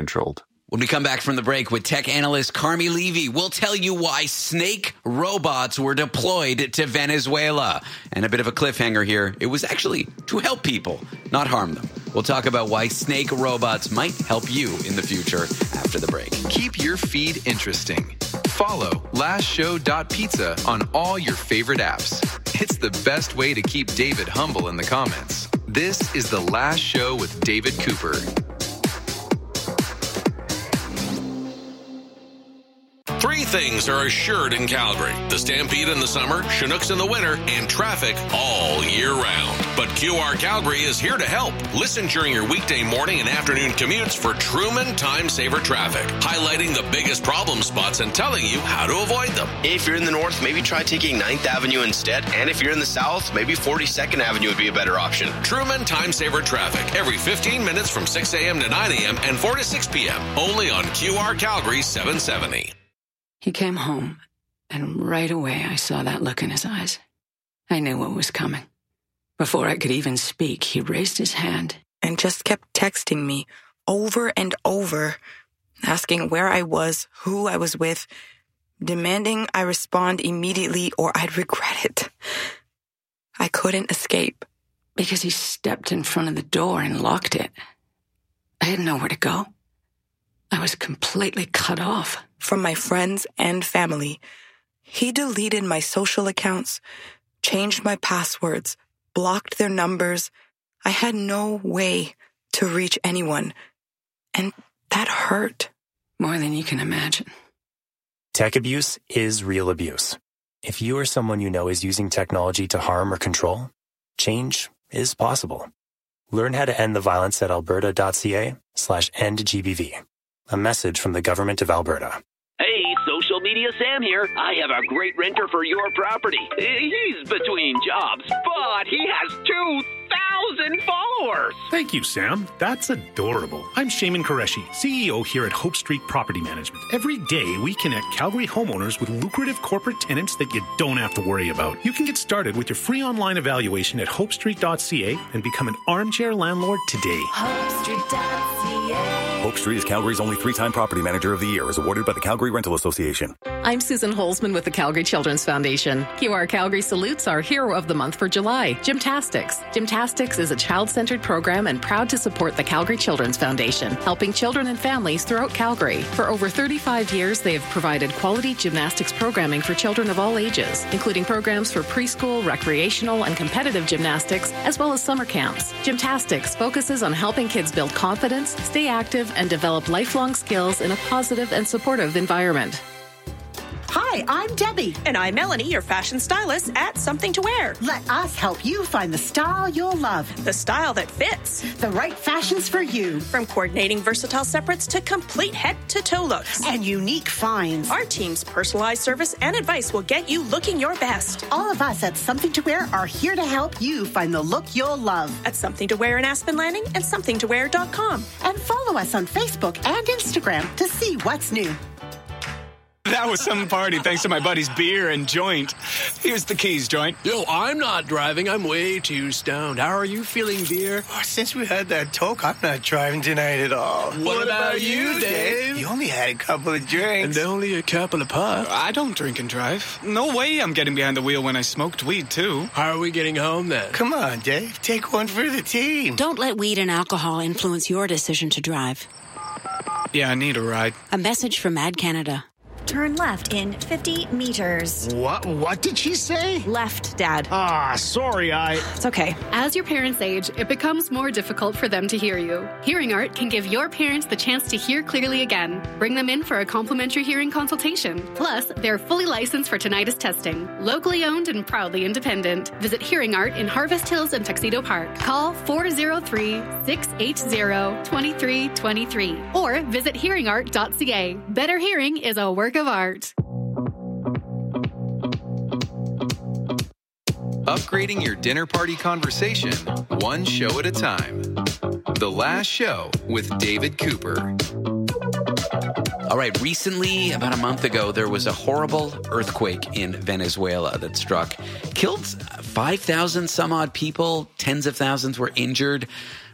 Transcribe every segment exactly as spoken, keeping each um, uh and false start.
controlled. When we come back from the break with tech analyst Carmi Levy, we'll tell you why snake robots were deployed to Venezuela. And a bit of a cliffhanger here. It was actually to help people, not harm them. We'll talk about why snake robots might help you in the future after the break. Keep your feed interesting. Follow last show dot pizza on all your favorite apps. It's the best way to keep David humble in the comments. This is The Last Show with David Cooper. Three things are assured in Calgary: the Stampede in the summer, Chinooks in the winter, and traffic all year round. But Q R Calgary is here to help. Listen during your weekday morning and afternoon commutes for Truman Time Saver Traffic, highlighting the biggest problem spots and telling you how to avoid them. If you're in the north, maybe try taking ninth Avenue instead. And if you're in the south, maybe forty-second Avenue would be a better option. Truman Time Saver Traffic, every fifteen minutes from six a.m. to nine a.m. and four to six p.m. Only on Q R Calgary seven seventy. He came home, and right away I saw that look in his eyes. I knew what was coming. Before I could even speak, he raised his hand and just kept texting me over and over, asking where I was, who I was with, demanding I respond immediately or I'd regret it. I couldn't escape because he stepped in front of the door and locked it. I had nowhere to go. I was completely cut off from my friends and family. He deleted my social accounts, changed my passwords, blocked their numbers. I had no way to reach anyone. And that hurt. More than you can imagine. Tech abuse is real abuse. If you or someone you know is using technology to harm or control, change is possible. Learn how to end the violence at alberta.ca slash end GBV. A message from the Government of Alberta. Hey, Social Media Sam here. I have a great renter for your property. He's between jobs, but he has two thousand followers. Thank you, Sam. That's adorable. I'm Shaman Qureshi, C E O here at Hope Street Property Management. Every day, we connect Calgary homeowners with lucrative corporate tenants that you don't have to worry about. You can get started with your free online evaluation at hope street dot c a and become an armchair landlord today. hope street dot c a Hope Street is Calgary's only three-time Property Manager of the Year, as awarded by the Calgary Rental Association. I'm Susan Holzman with the Calgary Children's Foundation. Q R Calgary salutes our Hero of the Month for July, Gymtastics. Gymtastics is a child-centered program and proud to support the Calgary Children's Foundation, helping children and families throughout Calgary. For over thirty-five years, they have provided quality gymnastics programming for children of all ages, including programs for preschool, recreational, and competitive gymnastics, as well as summer camps. Gymtastics focuses on helping kids build confidence, stay active, and develop lifelong skills in a positive and supportive environment. Hi, I'm Debbie. And I'm Melanie, your fashion stylist at Something to Wear. Let us help you find the style you'll love. The style that fits. The right fashions for you. From coordinating versatile separates to complete head-to-toe looks. And unique finds. Our team's personalized service and advice will get you looking your best. All of us at Something to Wear are here to help you find the look you'll love. At Something to Wear in Aspen Landing and something to wear dot com. And follow us on Facebook and Instagram to see what's new. That was some party thanks to my buddy's beer and joint. Here's the keys, joint. Yo, I'm not driving. I'm way too stoned. How are you feeling, beer? Oh, since we had that talk, I'm not driving tonight at all. What, what about, about you, Dave? You only had a couple of drinks. And only a couple of puffs. I don't drink and drive. No way I'm getting behind the wheel when I smoked weed, too. How are we getting home, then? Come on, Dave. Take one for the team. Don't let weed and alcohol influence your decision to drive. Yeah, I need a ride. A message from Ad Canada. Turn left in fifty meters. What? What did she say? Left, Dad. Ah, sorry, I... It's okay. As your parents age, it becomes more difficult for them to hear you. Hearing Art can give your parents the chance to hear clearly again. Bring them in for a complimentary hearing consultation. Plus, they're fully licensed for tinnitus testing. Locally owned and proudly independent. Visit Hearing Art in Harvest Hills and Tuxedo Park. Call four oh three, six eight zero, two three two three or visit hearing art dot c a. Better hearing is a work of art. Upgrading your dinner party conversation, one show at a time. The Last Show with David Cooper. All right, recently, about a month ago, there was a horrible earthquake in Venezuela that struck, killed five thousand some odd people, tens of thousands were injured.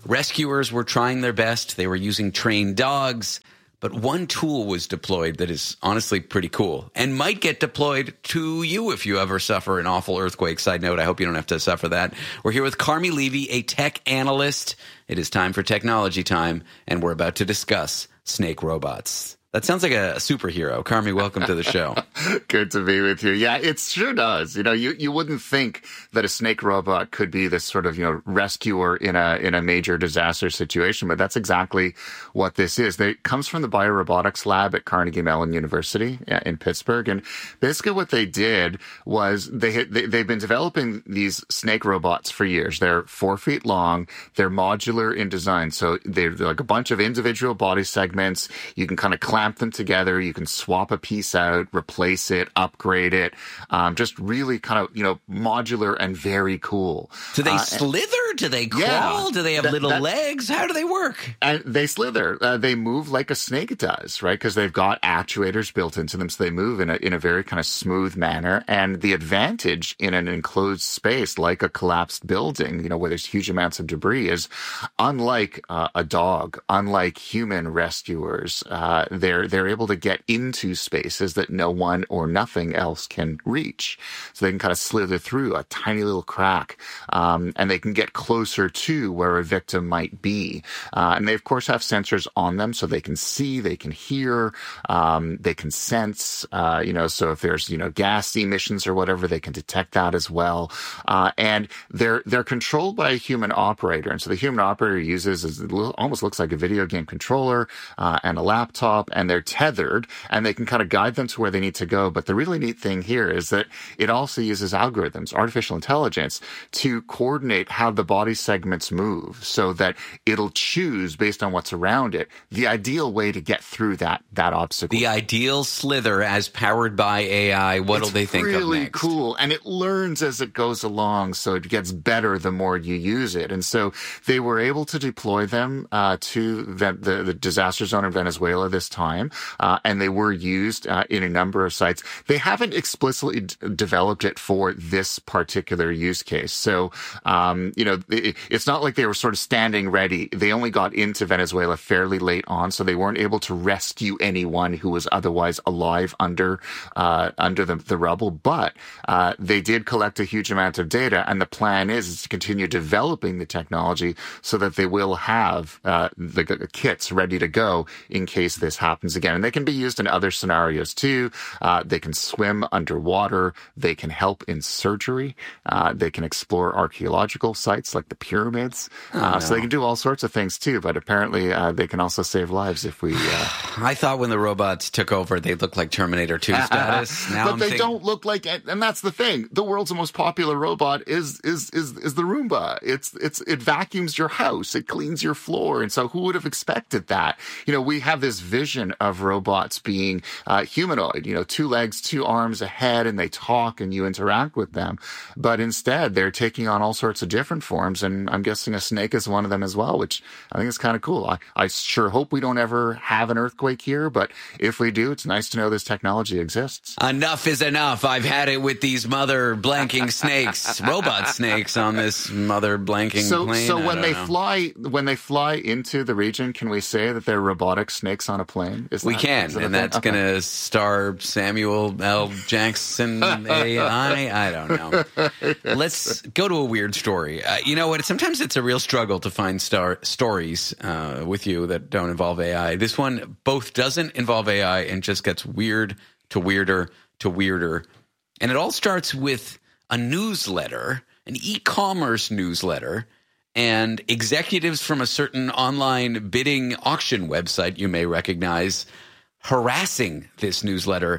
Rescuers were trying their best. They were using trained dogs. But one tool was deployed that is honestly pretty cool and might get deployed to you if you ever suffer an awful earthquake. Side note, I hope you don't have to suffer that. We're here with Carmi Levy, a tech analyst. It is time for technology time, and we're about to discuss snake robots. That sounds like a superhero. Carmi, welcome to the show. Good to be with you. Yeah, it sure does. You know, you, you wouldn't think that a snake robot could be this sort of, you know, rescuer in a in a major disaster situation, but that's exactly what this is. It comes from the Biorobotics Lab at Carnegie Mellon University in Pittsburgh, and basically what they did was they, had, they they've been developing these snake robots for years. They're four feet long. They're modular in design, so they're, they're like a bunch of individual body segments. You can kind of clamp them together. You can swap a piece out, replace it, upgrade it. Um, just really kind of, you know, modular and very cool. Do they uh, slither? Do they crawl? Yeah, do they have that, little that, legs? How do they work? And they slither. Uh, they move like a snake does, right? Because they've got actuators built into them, so they move in a in a very kind of smooth manner. And the advantage in an enclosed space like a collapsed building, you know, where there's huge amounts of debris, is unlike uh, a dog, unlike human rescuers, uh, they're They're able to get into spaces that no one or nothing else can reach. So they can kind of slither through a tiny little crack, um, and they can get closer to where a victim might be. Uh, and they, of course, have sensors on them, so they can see, they can hear, um, they can sense, uh, you know, so if there's, you know, gas emissions or whatever, they can detect that as well. Uh, and they're they're controlled by a human operator. And so the human operator uses, is, it almost looks like a video game controller uh, and a laptop, and they're tethered, and they can kind of guide them to where they need to go. But the really neat thing here is that it also uses algorithms, artificial intelligence, to coordinate how the body segments move so that it'll choose, based on what's around it, the ideal way to get through that that obstacle. The ideal slither as powered by A I. What'll they think really of next? Really cool. And it learns as it goes along, so it gets better the more you use it. And so they were able to deploy them uh, to the, the, the disaster zone in Venezuela this time. Uh, and they were used uh, in a number of sites. They haven't explicitly d- developed it for this particular use case. So, um, you know, it, it's not like they were sort of standing ready. They only got into Venezuela fairly late on, so they weren't able to rescue anyone who was otherwise alive under uh, under the, the rubble. But uh, they did collect a huge amount of data, and the plan is, is to continue developing the technology so that they will have uh, the, the kits ready to go in case this happens again. And they can be used in other scenarios too. Uh, they can swim underwater. They can help in surgery. Uh, they can explore archaeological sites like the pyramids. Oh, uh, no. So they can do all sorts of things too. But apparently uh, they can also save lives if we... Uh... I thought when the robots took over, they looked like Terminator two status. Now but I'm they thinking... don't look like... And that's the thing. The world's most popular robot is is is is the Roomba. It's it's It vacuums your house. It cleans your floor. And so who would have expected that? You know, we have this vision of robots being uh, humanoid, you know, two legs, two arms, a head, and they talk and you interact with them. But instead, they're taking on all sorts of different forms, and I'm guessing a snake is one of them as well, which I think is kind of cool. I, I sure hope we don't ever have an earthquake here, but if we do, it's nice to know this technology exists. Enough is enough. I've had it with these mother blanking snakes, robot snakes on this mother blanking so, plane. So I when they know. fly, when they fly into the region, can we say that they're robotic snakes on a plane? Is We that, can, is that a and thing? that's Okay. going to star Samuel L. Jackson A I. I don't know. Let's go to a weird story. Uh, you know what? Sometimes it's a real struggle to find star stories uh, with you that don't involve A I. This one both doesn't involve A I and just gets weird to weirder to weirder. And it all starts with a newsletter, an e-commerce newsletter, and executives from a certain online bidding auction website you may recognize harassing this newsletter.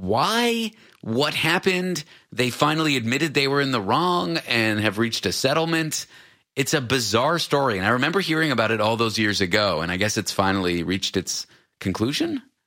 Why? What happened? They finally admitted they were in the wrong and have reached a settlement. It's a bizarre story, and I remember hearing about it all those years ago, and I guess it's finally reached its conclusion.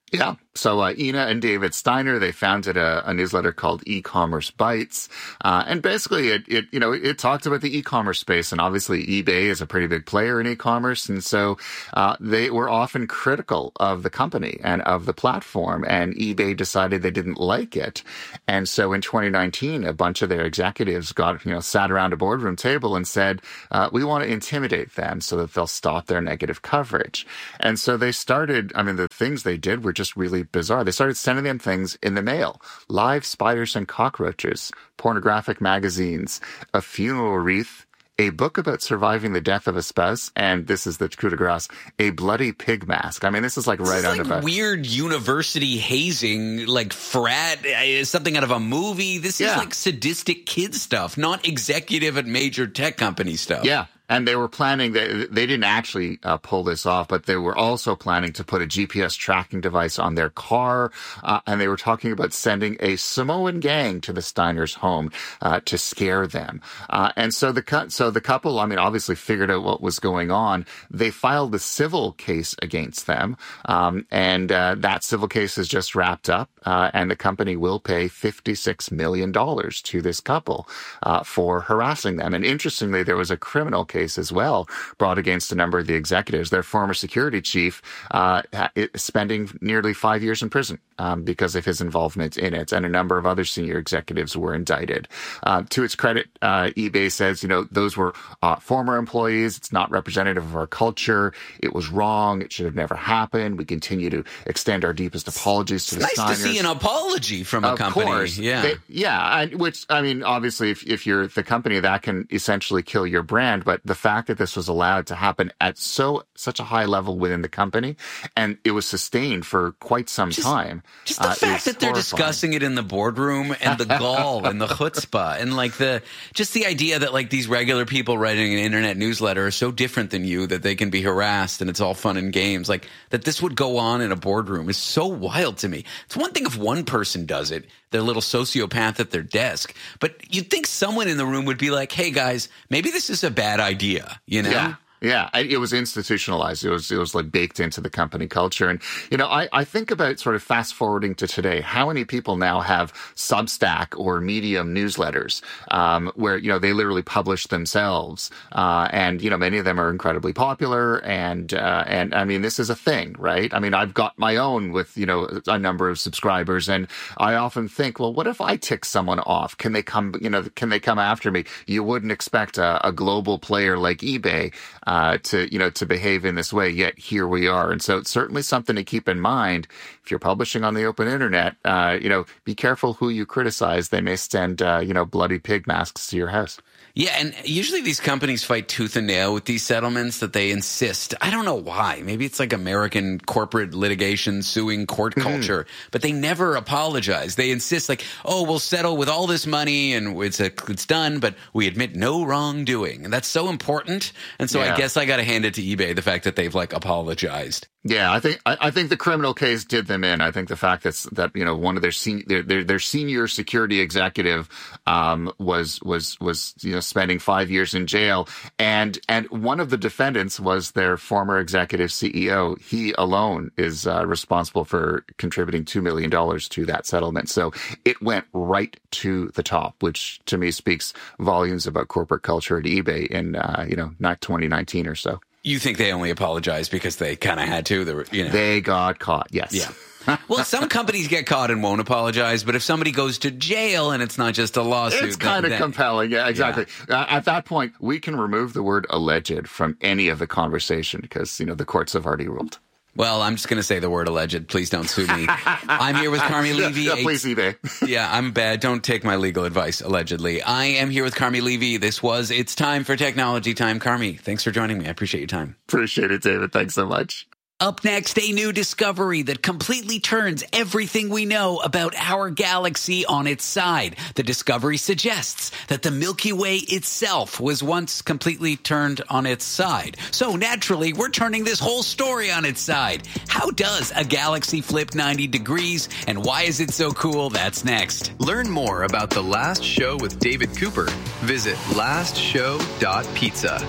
Yeah. So uh, Ina and David Steiner, they founded a, a newsletter called E-Commerce Bites. Uh, and basically, it, it you know, it talked about the e-commerce space. And obviously, eBay is a pretty big player in e-commerce. And so uh, they were often critical of the company and of the platform. And eBay decided they didn't like it. And so in twenty nineteen, a bunch of their executives got, you know, sat around a boardroom table and said, uh, we want to intimidate them so that they'll stop their negative coverage. And so they started, I mean, the things they did were just really bizarre. They started sending them things in the mail: live spiders and cockroaches, pornographic magazines, a funeral wreath, a book about surviving the death of a spouse, and this is the coup de grace, a bloody pig mask. I mean, this is like right this on is the like weird university hazing, like frat, uh, something out of a movie. This Yeah. is like sadistic kid stuff, not executive at major tech company stuff. Yeah. And they were planning, they, they didn't actually uh, pull this off, but they were also planning to put a G P S tracking device on their car. Uh, and they were talking about sending a Samoan gang to the Steiners' home uh, to scare them. Uh, and so the cu- so the couple, I mean, obviously figured out what was going on. They filed a civil case against them. Um, and uh, that civil case is just wrapped up. Uh, and the company will pay fifty-six million dollars to this couple uh, for harassing them. And interestingly, there was a criminal case as well brought against a number of the executives. Their former security chief uh, is spending nearly five years in prison um, because of his involvement in it, and a number of other senior executives were indicted. Uh, to its credit, uh, eBay says, you know, those were uh, former employees. It's not representative of our culture. It was wrong. It should have never happened. We continue to extend our deepest apologies to It's the nice Steiners. to see an apology from a Of company. course. Yeah. They- yeah. And which, I mean, obviously, if, if you're the company, that can essentially kill your brand. But the fact that this was allowed to happen at so such a high level within the company, and it was sustained for quite some Just- time. Just the uh, fact is that they're horrifying. discussing it in the boardroom, and the gall and the chutzpah, and like the just the idea that like these regular people writing an internet newsletter are so different than you that they can be harassed and it's all fun and games. Like that this would go on in a boardroom is so wild to me. It's one thing if one person does it, their little sociopath at their desk, but you'd think someone in the room would be like, "Hey guys, maybe this is a bad idea," you know? Yeah. Yeah, I- it was institutionalized. It was it was like baked into the company culture. And, you know, I, I think about sort of fast forwarding to today, how many people now have Substack or Medium newsletters um, where, you know, they literally publish themselves. Uh, and, you know, many of them are incredibly popular. And, uh, and I mean, this is a thing, right? I mean, I've got my own with, you know, a number of subscribers. And I often think, well, what if I tick someone off? Can they come, you know, can they come after me? You wouldn't expect a, a global player like eBay Uh, to, you know, to behave in this way, yet here we are. And so it's certainly something to keep in mind. If you're publishing on the open internet, uh, you know, be careful who you criticize. They may send, uh, you know, bloody pig masks to your house. Yeah, and usually these companies fight tooth and nail with these settlements that they insist. I don't know why. Maybe it's like American corporate litigation suing court culture, but they never apologize. They insist like, oh, we'll settle with all this money and it's a, it's done, but we admit no wrongdoing. And that's so important. And so Yeah. I guess I got to hand it to eBay, the fact that they've like apologized. Yeah, I think I, I think the criminal case did them in. I think the fact that's that you know one of their senior their, their their senior security executive um, was was was you know spending five years in jail, and and one of the defendants was their former executive C E O. He alone is uh, responsible for contributing two million dollars to that settlement. So it went right to the top, which to me speaks volumes about corporate culture at eBay in uh, you know not twenty nineteen or so. You think they only apologized because they kind of had to? They were, you know. They got caught, yes. Yeah. Well, some companies get caught and won't apologize, but if somebody goes to jail and it's not just a lawsuit, it's kind of then, compelling. Yeah, exactly. Yeah. Uh, at that point, we can remove the word alleged from any of the conversation because, you know, the courts have already ruled. Well, I'm just going to say the word alleged. Please don't sue me. I'm here with Carmi Levy. Yeah, yeah, please, eBay. Yeah, I'm bad. Don't take my legal advice, allegedly. I am here with Carmi Levy. This was It's Time for Technology Time. Carmi, thanks for joining me. I appreciate your time. Appreciate it, David. Thanks so much. Up next, a new discovery that completely turns everything we know about our galaxy on its side. The discovery suggests that the Milky Way itself was once completely turned on its side. So naturally, we're turning this whole story on its side. How does a galaxy flip ninety degrees, and why is it so cool? That's next. Learn more about The Last Show with David Cooper. Visit last show dot pizza.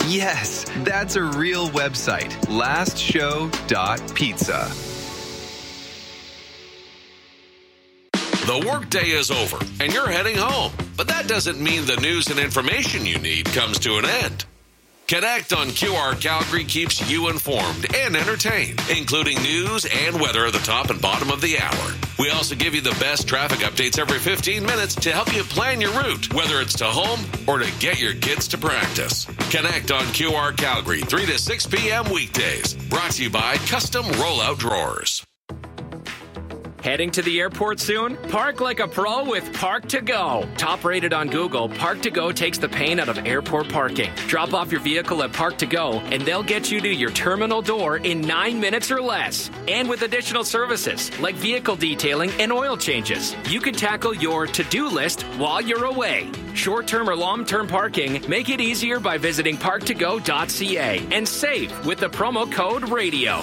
Yes, that's a real website, last show dot pizza. The workday is over and you're heading home. But that doesn't mean the news and information you need comes to an end. Connect on Q R Calgary keeps you informed and entertained, including news and weather at the top and bottom of the hour. We also give you the best traffic updates every fifteen minutes to help you plan your route, whether it's to home or to get your kids to practice. Connect on Q R Calgary, three to six p.m. weekdays. Brought to you by Custom Rollout Drawers. Heading to the airport soon? Park like a pro with Park to Go. Top rated on Google, Park to Go takes the pain out of airport parking. Drop off your vehicle at Park to Go, and they'll get you to your terminal door in nine minutes or less. And with additional services like vehicle detailing and oil changes, you can tackle your to-do list while you're away. Short-term or long-term parking, make it easier by visiting park to go dot c a and save with the promo code RADIO.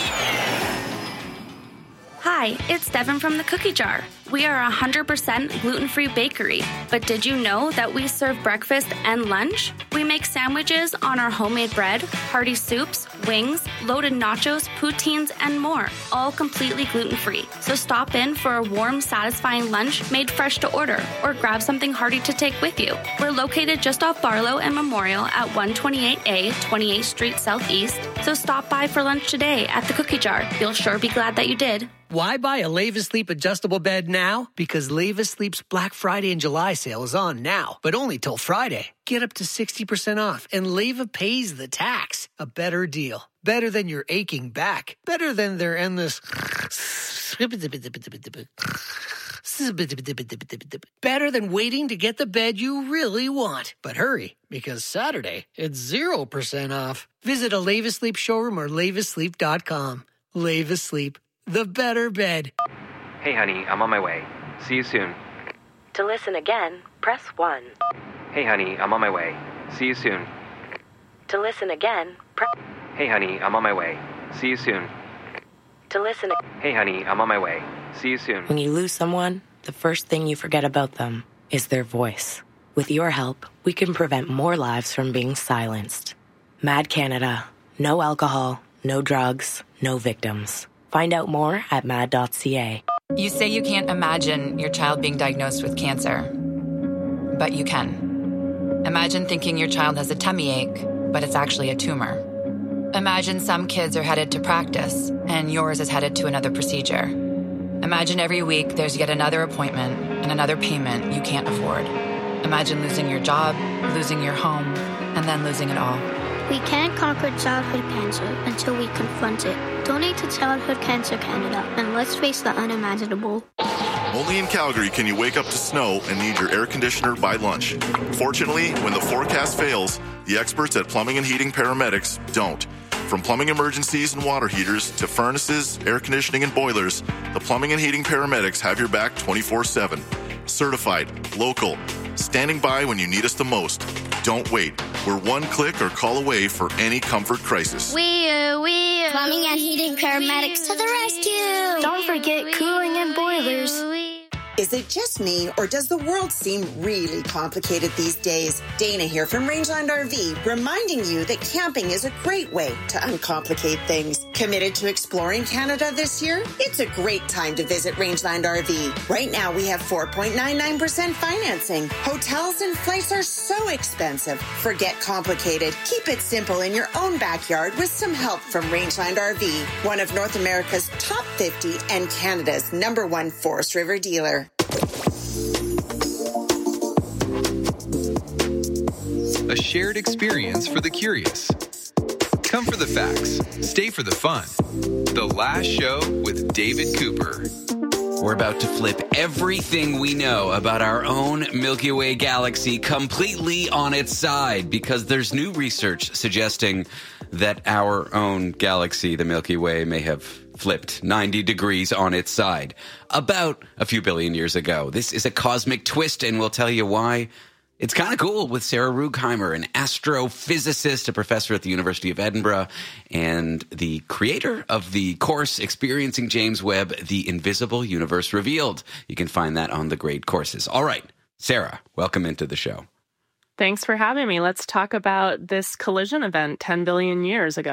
Hi, it's Devin from the Cookie Jar. We are a one hundred percent gluten-free bakery, but did you know that we serve breakfast and lunch? We make sandwiches on our homemade bread, hearty soups, wings, loaded nachos, poutines, and more, all completely gluten-free. So stop in for a warm, satisfying lunch made fresh to order, or grab something hearty to take with you. We're located just off Barlow and Memorial at one twenty-eight A, twenty-eighth Street Southeast, so stop by for lunch today at the Cookie Jar. You'll sure be glad that you did. Why buy a Leva Sleep adjustable bed now? Because Leva Sleep's Black Friday and July sale is on now, but only till Friday. Get up to sixty percent off, and Leva pays the tax. A better deal. Better than your aching back. Better than their endless... Better than waiting to get the bed you really want. But hurry, because Saturday, it's zero percent off. Visit a Leva Sleep showroom or leva sleep dot com. Leva Sleep. The better bed. Hey, honey, I'm on my way. See you soon. To listen again, press one. Hey, honey, I'm on my way. See you soon. To listen again, press... Hey, honey, I'm on my way. See you soon. To listen... Hey, honey, I'm on my way. See you soon. When you lose someone, the first thing you forget about them is their voice. With your help, we can prevent more lives from being silenced. Mad Canada. No alcohol, no drugs, no victims. Find out more at mad dot c a. You say you can't imagine your child being diagnosed with cancer, but you can. Imagine thinking your child has a tummy ache, but it's actually a tumor. Imagine some kids are headed to practice, and yours is headed to another procedure. Imagine every week there's yet another appointment and another payment you can't afford. Imagine losing your job, losing your home, and then losing it all. We can't conquer childhood cancer until we confront it. Donate to Childhood Cancer Canada, and let's face the unimaginable. Only in Calgary can you wake up to snow and need your air conditioner by lunch. Fortunately, when the forecast fails, the experts at Plumbing and Heating Paramedics don't. From plumbing emergencies and water heaters to furnaces, air conditioning, and boilers, the Plumbing and Heating Paramedics have your back twenty-four seven. Certified, local, standing by when you need us the most. Don't wait. We're one click or call away for any comfort crisis. We, uh, we, uh, Plumbing and Heating Paramedics to the rescue. Don't forget cooling and boilers. Is it just me, or does the world seem really complicated these days? Dana here from Rangeland R V, reminding you that camping is a great way to uncomplicate things. Committed to exploring Canada this year? It's a great time to visit Rangeland R V. Right now, we have four point nine nine percent financing. Hotels and flights are so expensive. Forget complicated. Keep it simple in your own backyard with some help from Rangeland R V, one of North America's top fifty and Canada's number one Forest River dealer. A shared experience for the curious. Come for the facts, stay for the fun. The Last Show with David Cooper. We're about to flip everything we know about our own Milky Way galaxy completely on its side, because there's new research suggesting that our own galaxy, the Milky Way, may have flipped ninety degrees on its side about a few billion years ago. This is a cosmic twist, and we'll tell you why. It's kind of cool with Sarah Rugheimer, an astrophysicist, a professor at the University of Edinburgh, and the creator of the course Experiencing James Webb, The Invisible Universe Revealed. You can find that on the Grade Courses. All right, Sarah, welcome into the show. Thanks for having me. Let's talk about this collision event ten billion years ago.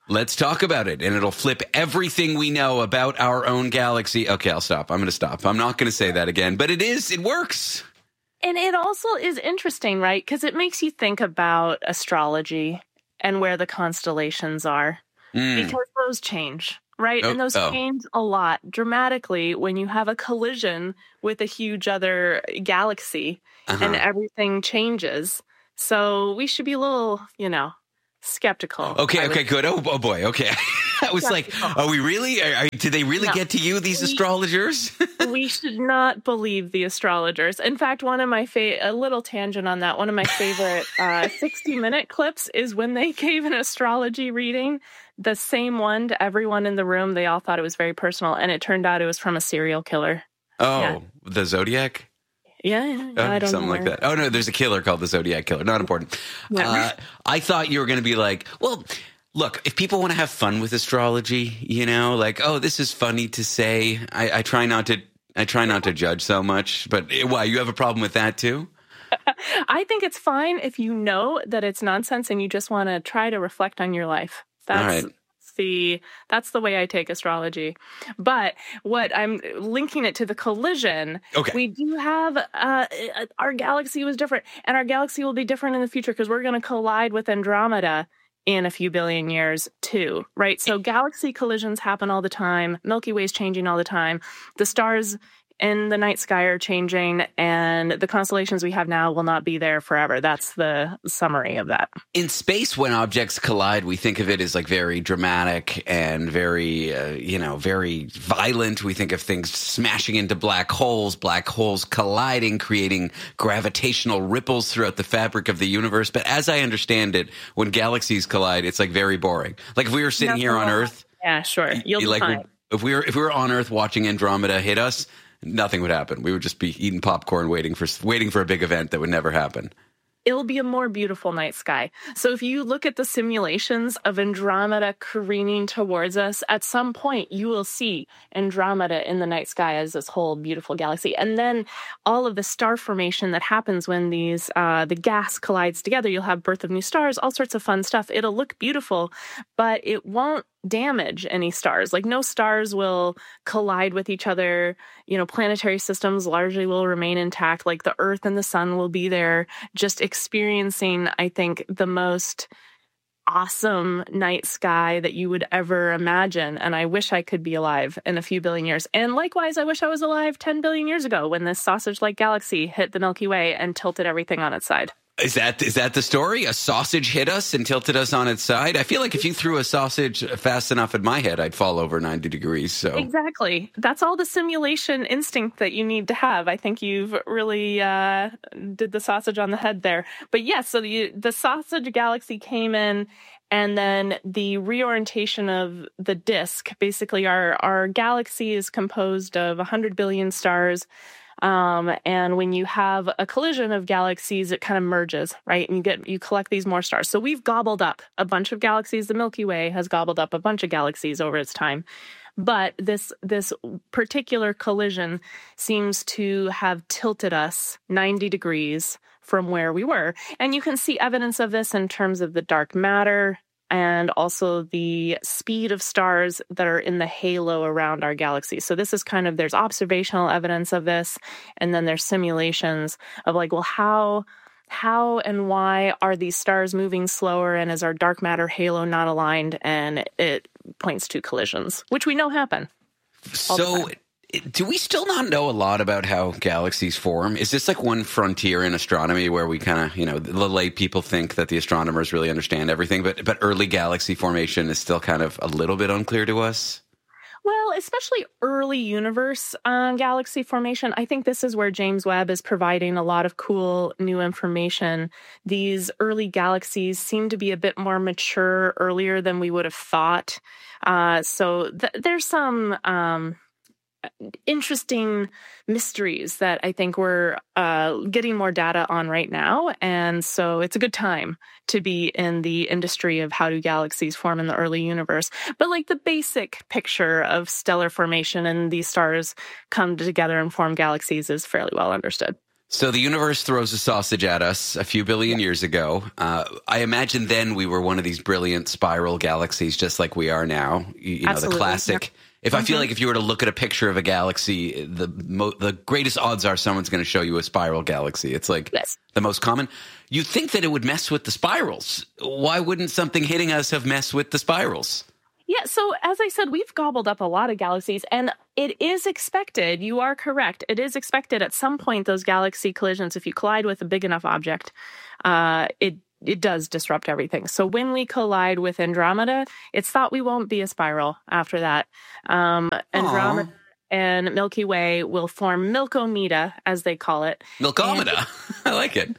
Let's talk about it, and it'll flip everything we know about our own galaxy. Okay, I'll stop. I'm going to stop. I'm not going to say that again, but it is. It works. And it also is interesting, right? Because it makes you think about astrology and where the constellations are, mm. because those change. Right. Oh, and those oh. change a lot dramatically when you have a collision with a huge other galaxy uh-huh. and everything changes. So we should be a little, you know, skeptical. Okay. Okay. Good. Oh, oh boy. Okay. I was skeptical. like, are we really? Are, are, did they really no. get to you, these we, astrologers? We should not believe the astrologers. In fact, one of my fa- a little tangent on that. One of my favorite uh, sixty minute clips is when they gave an astrology reading. The same one to everyone in the room. They all thought it was very personal, and it turned out it was from a serial killer. Oh, yeah. The Zodiac? Yeah, yeah. Oh, I don't something know like that. Oh, no, there's a killer called the Zodiac Killer. Not important. Yeah. Uh, I thought you were going to be like, well, look, if people want to have fun with astrology, you know, like, oh, this is funny to say. I, I try not to. I try not to judge so much. But why? You have a problem with that too? I think it's fine if you know that it's nonsense and you just want to try to reflect on your life. That's right. the that's the way I take astrology. But what I'm linking it to the collision, okay. we do have uh, our galaxy was different, and our galaxy will be different in the future because we're going to collide with Andromeda in a few billion years too, right? So galaxy collisions happen all the time. Milky Way's changing all the time. The stars in the night sky are changing, and the constellations we have now will not be there forever. That's the summary of that. In space, when objects collide, we think of it as like very dramatic and very, uh, you know, very violent. We think of things smashing into black holes, black holes colliding, creating gravitational ripples throughout the fabric of the universe. But as I understand it, when galaxies collide, it's like very boring. Like if we were sitting That's here on Earth. Yeah, sure. You'll be like, fine. If we were, if we were on Earth watching Andromeda hit us, nothing would happen. We would just be eating popcorn, waiting for waiting for a big event that would never happen. It'll be a more beautiful night sky. So if you look at the simulations of Andromeda careening towards us, at some point you will see Andromeda in the night sky as this whole beautiful galaxy. And then all of the star formation that happens when these uh, the gas collides together, you'll have birth of new stars, all sorts of fun stuff. It'll look beautiful, but it won't damage any stars. Like no stars will collide with each other. You know, planetary systems largely will remain intact. Like the Earth and the sun will be there, just experiencing, I think, the most awesome night sky that you would ever imagine. And I wish I could be alive in a few billion years. And likewise, I wish I was alive ten billion years ago when this sausage-like galaxy hit the Milky Way and tilted everything on its side. Is that is that the story? A sausage hit us and tilted us on its side? I feel like if you threw a sausage fast enough at my head, I'd fall over ninety degrees. So exactly. That's all the simulation instinct that you need to have. I think you've really uh, did the sausage on the head there. But yes, yeah, so the, the sausage galaxy came in, and then the reorientation of the disk. Basically, our, our galaxy is composed of one hundred billion stars. Um, and when you have a collision of galaxies, it kind of merges, right? And you get, you collect these more stars. So we've gobbled up a bunch of galaxies. The Milky Way has gobbled up a bunch of galaxies over its time. But this, this particular collision seems to have tilted us ninety degrees from where we were. And you can see evidence of this in terms of the dark matter and also the speed of stars that are in the halo around our galaxy. So this is kind of, there's observational evidence of this, and then there's simulations of like, well, how how and why are these stars moving slower, and is our dark matter halo not aligned? And it points to collisions, which we know happen. So do we still not know a lot about how galaxies form? Is this like one frontier in astronomy where we kind of, you know, the lay people think that the astronomers really understand everything, but but early galaxy formation is still kind of a little bit unclear to us? Well, especially early universe uh, galaxy formation. I think this is where James Webb is providing a lot of cool new information. These early galaxies seem to be a bit more mature earlier than we would have thought. Uh, so th- there's some Um, interesting mysteries that I think we're uh, getting more data on right now. And so it's a good time to be in the industry of how do galaxies form in the early universe. But like the basic picture of stellar formation and these stars come together and form galaxies is fairly well understood. So the universe throws a sausage at us a few billion years ago. Uh, I imagine then we were one of these brilliant spiral galaxies, just like we are now. You, you know, Absolutely. the classic. Yeah. If I feel Mhm. like if you were to look at a picture of a galaxy, the mo- the greatest odds are someone's going to show you a spiral galaxy. It's like Yes. the most common. You'd think that it would mess with the spirals. Why wouldn't something hitting us have messed with the spirals? Yeah, so as I said, we've gobbled up a lot of galaxies, and it is expected, you are correct, it is expected at some point those galaxy collisions, if you collide with a big enough object, uh, it it does disrupt everything. So when we collide with Andromeda, it's thought we won't be a spiral after that. Um, Andromeda and Milky Way will form Milkomeda, as they call it. Milkomeda. I like it.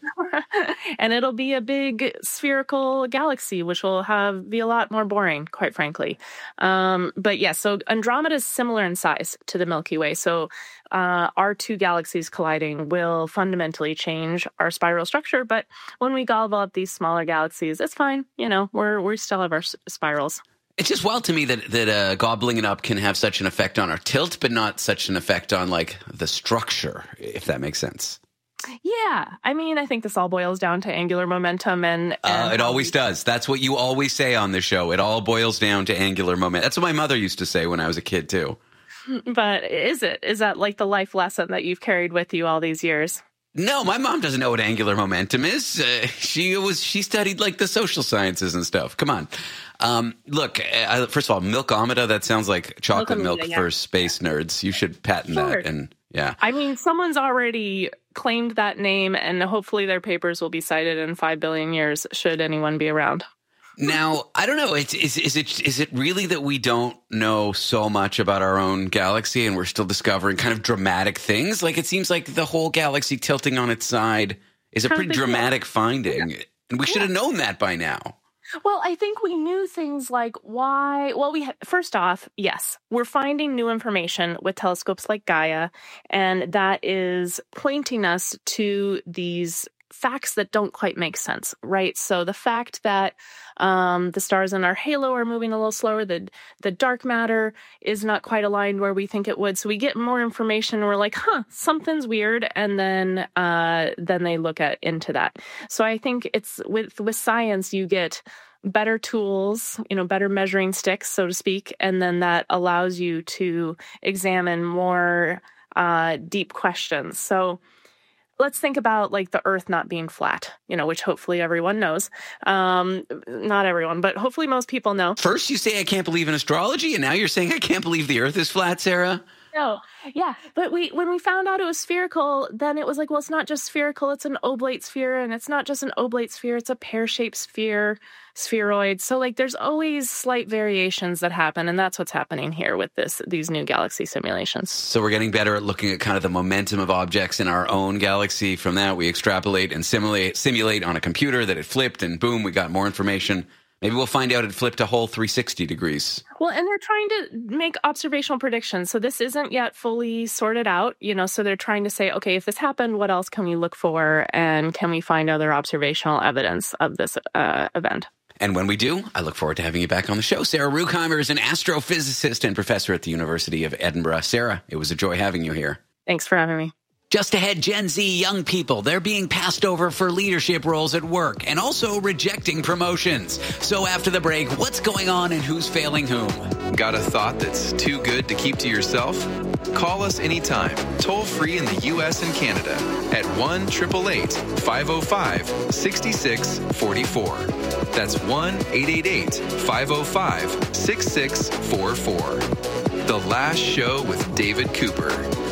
And it'll be a big spherical galaxy, which will have be a lot more boring, quite frankly. Um, but yeah, so Andromeda is similar in size to the Milky Way. So uh, our two galaxies colliding will fundamentally change our spiral structure. But when we gobble up these smaller galaxies, it's fine. You know, we're we still have our s- spirals. It's just wild to me that that uh, gobbling it up can have such an effect on our tilt, but not such an effect on like the structure, if that makes sense. Yeah, I mean, I think this all boils down to angular momentum, and, and Uh, it always does. That's what you always say on the show. It all boils down to angular momentum. That's what my mother used to say when I was a kid too. But is it? Is that like the life lesson that you've carried with you all these years? No, my mom doesn't know what angular momentum is. Uh, she was she studied like the social sciences and stuff. Come on. Um, look, uh, first of all, Milkomeda, that sounds like chocolate Milkomeda, milk yeah. for space nerds. You should patent Sure. that. And yeah. I mean, someone's already claimed that name, and hopefully their papers will be cited in five billion years, should anyone be around. Now, I don't know. It's, is, is it is it really that we don't know so much about our own galaxy and we're still discovering kind of dramatic things? Like, it seems like the whole galaxy tilting on its side is a Kind of pretty big deal. dramatic finding. And we should have known that by now. Well, I think we knew things like why. Well, we ha- first off, yes, we're finding new information with telescopes like Gaia, and that is pointing us to these facts that don't quite make sense, right? So the fact that um, the stars in our halo are moving a little slower, the the dark matter is not quite aligned where we think it would. So we get more information, and we're like, huh, something's weird, and then uh, then they look at into that. So I think it's with with science, you get better tools, you know, better measuring sticks, so to speak, and then that allows you to examine more uh, deep questions. So let's think about like the Earth not being flat, you know, which hopefully everyone knows. Um, not everyone, but hopefully most people know. First, you say I can't believe in astrology, and now you're saying I can't believe the Earth is flat, Sarah? No, yeah, but we when we found out it was spherical, then it was like, well, it's not just spherical; it's an oblate sphere, and it's not just an oblate sphere; it's a pear-shaped sphere, spheroid. So, like, there's always slight variations that happen, and that's what's happening here with this these new galaxy simulations. So we're getting better at looking at kind of the momentum of objects in our own galaxy. From that, we extrapolate and simulate simulate on a computer that it flipped, and boom, we got more information. Maybe we'll find out it flipped a whole three hundred sixty degrees. Well, and they're trying to make observational predictions. So this isn't yet fully sorted out, you know, so they're trying to say, okay, if this happened, what else can we look for? And can we find other observational evidence of this uh, event? And when we do, I look forward to having you back on the show. Sarah Ruckheimer is an astrophysicist and professor at the University of Edinburgh. Sarah, it was a joy having you here. Thanks for having me. Just ahead, Gen Z young people, they're being passed over for leadership roles at work and also rejecting promotions. So after the break, what's going on and who's failing whom? Got a thought that's too good to keep to yourself? Call us anytime, toll free in the U S and Canada at one eight eight eight, five oh five, six six four four. That's one eight eight eight, five oh five, six six four four. The Last Show with David Cooper.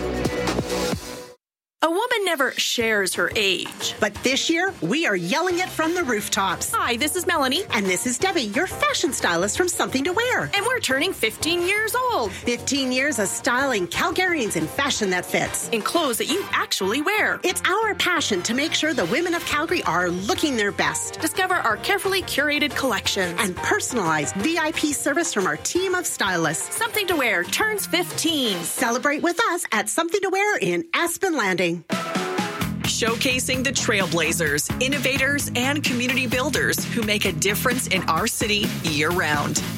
A woman never shares her age. But this year, we are yelling it from the rooftops. Hi, this is Melanie. And this is Debbie, your fashion stylist from Something to Wear. And we're turning fifteen years old. fifteen years of styling Calgarians in fashion that fits. In clothes that you actually wear. It's our passion to make sure the women of Calgary are looking their best. Discover our carefully curated collections. And personalized V I P service from our team of stylists. Something to Wear turns fifteen. Celebrate with us at Something to Wear in Aspen Landing. Showcasing the trailblazers, innovators, and community builders who make a difference in our city year-round.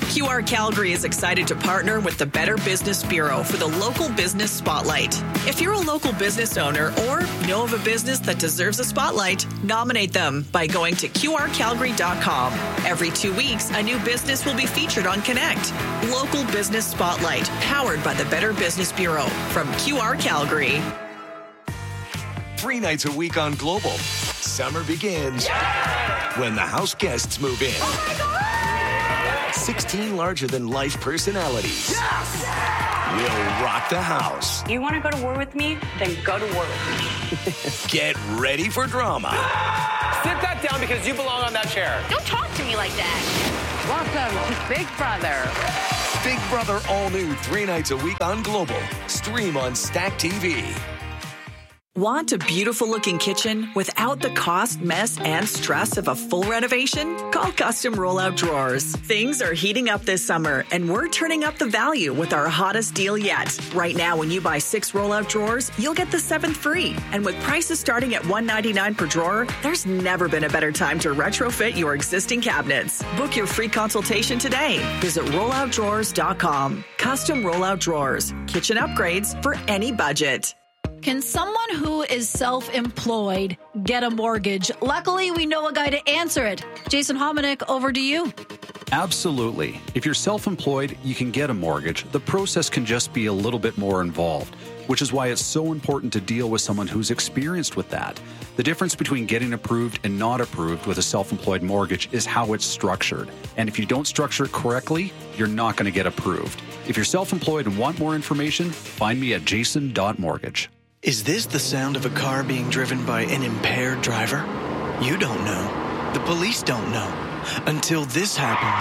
Q R Calgary is excited to partner with the Better Business Bureau for the Local Business Spotlight. If you're a local business owner or know of a business that deserves a spotlight, nominate them by going to Q R Calgary dot com. Every two weeks, a new business will be featured on Connect. Local Business Spotlight, powered by the Better Business Bureau from Q R Calgary. Three nights a week on Global. Summer begins yeah! when the house guests move in. Oh my God! sixteen larger-than-life personalities yes! will rock the house. You want to go to war with me? Then go to war with me. Get ready for drama. Sit that down because you belong on that chair. Don't talk to me like that. Welcome to Big Brother. Big Brother all new three nights a week on Global. Stream on Stack T V. Want a beautiful looking kitchen without the cost, mess, and stress of a full renovation? Call Custom Rollout Drawers. Things are heating up this summer, and we're turning up the value with our hottest deal yet. Right now, when you buy six rollout drawers, you'll get the seventh free. And with prices starting at one hundred ninety-nine dollars per drawer, there's never been a better time to retrofit your existing cabinets. Book your free consultation today. Visit rollout drawers dot com. Custom Rollout Drawers. Kitchen upgrades for any budget. Can someone who is self-employed get a mortgage? Luckily, we know a guy to answer it. Jason Hominick, over to you. Absolutely. If you're self-employed, you can get a mortgage. The process can just be a little bit more involved, which is why it's so important to deal with someone who's experienced with that. The difference between getting approved and not approved with a self-employed mortgage is how it's structured. And if you don't structure it correctly, you're not going to get approved. If you're self-employed and want more information, find me at jason dot mortgage. Is this the sound of a car being driven by an impaired driver? You don't know. The police don't know. Until this happens.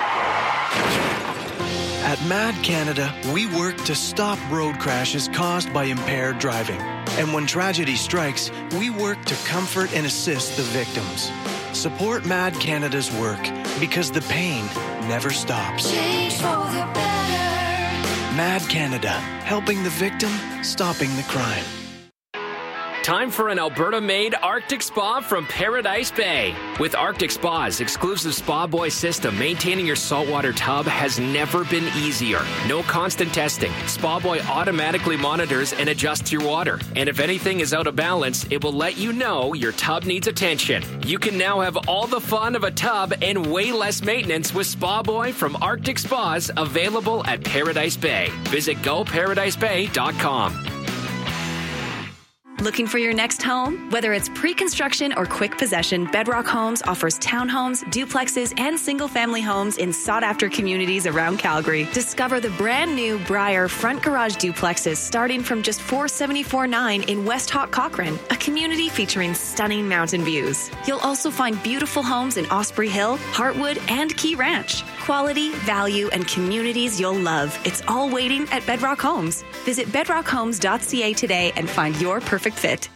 At Mad Canada, we work to stop road crashes caused by impaired driving. And when tragedy strikes, we work to comfort and assist the victims. Support Mad Canada's work because the pain never stops. Change for the better. Mad Canada, helping the victim, stopping the crime. Time for an Alberta-made Arctic Spa from Paradise Bay. With Arctic Spa's exclusive Spa Boy system, maintaining your saltwater tub has never been easier. No constant testing. Spa Boy automatically monitors and adjusts your water. And if anything is out of balance, it will let you know your tub needs attention. You can now have all the fun of a tub and way less maintenance with Spa Boy from Arctic Spas, available at Paradise Bay. Visit go paradise bay dot com. Looking for your next home? Whether it's pre-construction or quick possession, Bedrock Homes offers townhomes, duplexes, and single-family homes in sought-after communities around Calgary. Discover the brand-new Briar front garage duplexes starting from just four hundred seventy-four dollars and ninety-nine in West Hawk Cochrane, a community featuring stunning mountain views. You'll also find beautiful homes in Osprey Hill, Heartwood, and Key Ranch. Quality, value, and communities you'll love. It's all waiting at Bedrock Homes. Visit bedrock homes dot c a today and find your perfect fit.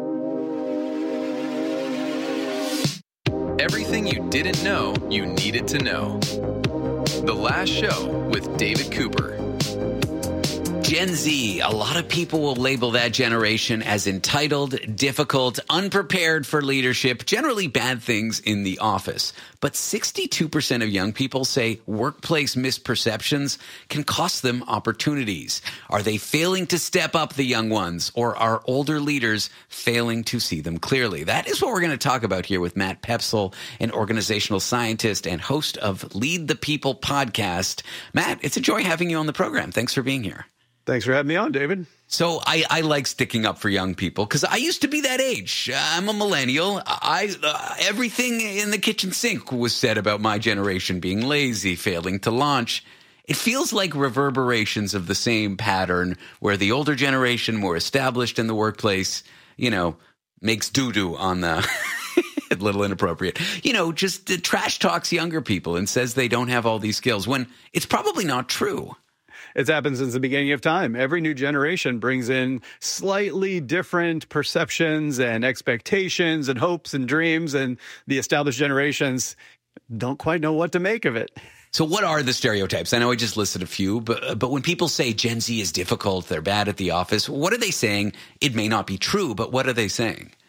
Everything you didn't know you needed to know. The Last Show with David Cooper. Gen Z, a lot of people will label that generation as entitled, difficult, unprepared for leadership, generally bad things in the office. But sixty-two percent of young people say workplace misperceptions can cost them opportunities. Are they failing to step up, the young ones, or are older leaders failing to see them clearly? That is what we're going to talk about here with Matt Pepsel, an organizational scientist and host of Lead the People podcast. Matt, it's a joy having you on the program. Thanks for being here. Thanks for having me on, David. So I, I like sticking up for young people because I used to be that age. I'm a millennial. I uh, everything in the kitchen sink was said about my generation being lazy, failing to launch. It feels like reverberations of the same pattern where the older generation, more established in the workplace, you know, makes doo-doo on the... a little inappropriate. You know, just uh, trash talks younger people and says they don't have all these skills when it's probably not true. It's happened since the beginning of time. Every new generation brings in slightly different perceptions and expectations and hopes and dreams, and the established generations don't quite know what to make of it. So what are the stereotypes? I know I just listed a few, but but when people say Gen Z is difficult, they're bad at the office, what are they saying? It may not be true, but what are they saying?